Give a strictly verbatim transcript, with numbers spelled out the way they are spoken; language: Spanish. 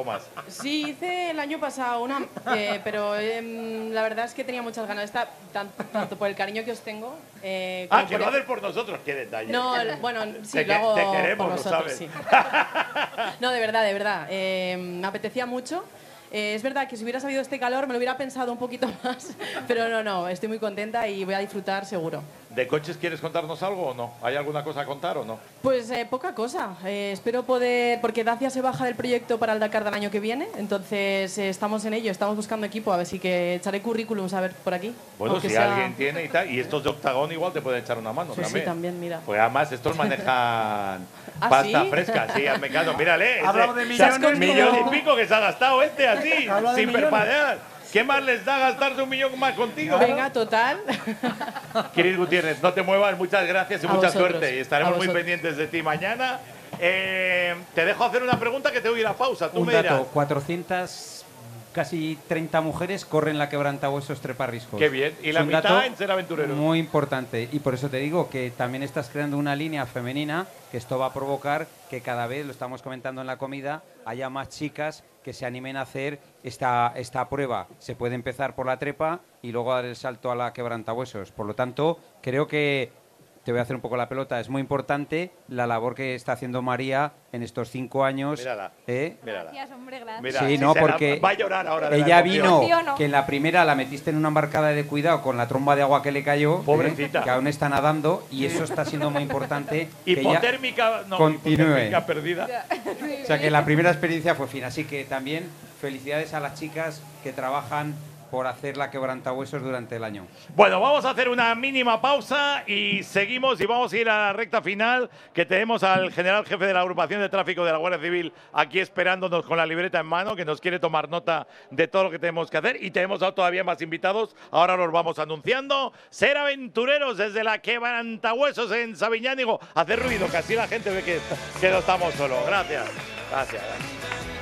algo más? Sí, hice el año pasado una, eh, pero eh, la verdad es que tenía muchas ganas. Está, tan- tanto por el cariño que os tengo. Eh, como Ah, que por lo el- haces por nosotros, qué detalle. No, bueno, sí, te, lo hago te queremos, por lo vosotros, sabes. sí. No, de verdad, de verdad. Eh, me apetecía mucho. Eh, es verdad que si hubiera sabido este calor me lo hubiera pensado un poquito más, pero no, no, estoy muy contenta y voy a disfrutar seguro. ¿De coches quieres contarnos algo o no? ¿Hay alguna cosa a contar o no? Pues eh, poca cosa. Eh, espero poder, porque Dacia se baja del proyecto para el Dakar del año que viene, entonces eh, estamos en ello, estamos buscando equipo, a ver si que echaré currículums a ver por aquí. Bueno, aunque si sea- alguien tiene y tal, y estos de Octagón igual te pueden echar una mano Sí, sí, también. también, mira. Pues además estos manejan ¿Ah, pasta sí? fresca, sí, hazme caso, mírale. ese- Hablamos de ese millones, millón como- y pico que se ha gastado este así, Habla de sin millones. perpadear. ¿Qué más les da gastarse un millón más contigo? Venga, total. Kiris Gutiérrez, no te muevas, muchas gracias y A mucha vosotros, suerte. Y estaremos a muy vosotros. pendientes de ti mañana. Eh, te dejo hacer una pregunta que te voy a ir a pausa. Tú Un me dato, dirás. cuatrocientas, casi treinta mujeres corren la quebrantahuesos treparriscos. Qué bien. Y Es la un mitad dato en ser aventurero. Muy importante. Y por eso te digo que también estás creando una línea femenina, que esto va a provocar que cada vez, lo estamos comentando en la comida, haya más chicas que se animen a hacer esta, esta prueba. Se puede empezar por la trepa y luego dar el salto a la quebrantahuesos. Por lo tanto, creo que, te voy a hacer un poco la pelota, es muy importante la labor que está haciendo María en estos cinco años. Mírala. ¿eh? Mírala. Gracias, hombre, gracias. Mira, Sí, si no, se la- porque va a llorar ahora. de la ella emoción. vino, Emociono. que en la primera la metiste en una embarcada de cuidado con la tromba de agua que le cayó, ¿eh? Pobrecita. que aún está nadando, y eso está siendo muy importante. que ella Hipotérmica, no, continúe. hipotérmica perdida. O sea, que la primera experiencia fue fina. Así que también felicidades a las chicas que trabajan por hacer la quebrantahuesos durante el año. Bueno, vamos a hacer una mínima pausa y seguimos y vamos a ir a la recta final, que tenemos al general jefe de la agrupación de tráfico de la Guardia Civil aquí esperándonos con la libreta en mano, que nos quiere tomar nota de todo lo que tenemos que hacer, y tenemos todavía más invitados, ahora los vamos anunciando. Ser aventureros desde la quebrantahuesos en Sabiñánigo. Hacer ruido, que así la gente ve que, que no estamos solos. Gracias. Gracias. gracias.